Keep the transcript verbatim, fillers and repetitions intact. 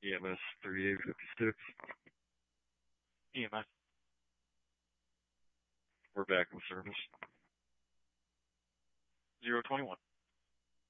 E M S thirty-eight fifty-six. E M S. We're back in service. zero twenty-one.